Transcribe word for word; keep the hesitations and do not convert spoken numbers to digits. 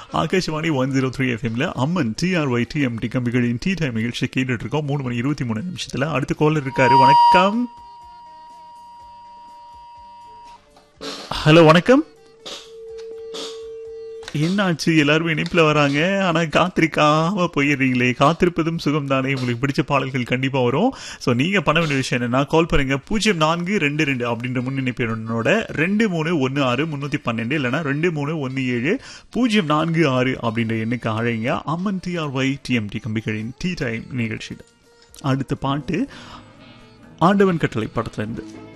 Akashvani one zero three எஃப்எம்ல அம்மன் TRY TMT கம்பிகளின் tea time நிகழ்ச்சி கேட்டுட்டு இருக்கோம். மூணு மணி இருபத்தி மூணு நிமிஷத்துல அடுத்த காலர் இருக்காரு. வணக்கம். ஹலோ வணக்கம். என்னாச்சு, எல்லாருமே இணைப்புல வராங்க, ஆனா காத்திருக்காம போயிடுறீங்களே. காத்திருப்பதும் சுகம் தானே. உங்களுக்கு பிடிச்ச பாடல்கள் கண்டிப்பா வரும். ஸோ நீங்க பண்ண வேண்டிய விஷயம் என்னன்னா, கால் பண்ணுங்க பூஜ்ஜியம் நான்கு ரெண்டு ரெண்டு அப்படின்ற முன்னிணைப்போட ரெண்டு மூணு ஒன்னு ஆறு முன்னூத்தி பன்னெண்டு இல்லைன்னா ரெண்டு மூணு ஒன்னு ஏழு பூஜ்ஜியம் நான்கு ஆறு அப்படின்ற எண்ணுக்கு அழைங்க. அம்மன் டிஆர்ஒய் டிஎம்டி கம்பிகளின் டீ டைம் நிகழ்ச்சியில் அடுத்த பாட்டு ஆண்டவன் கட்டளை படத்துல இருந்து.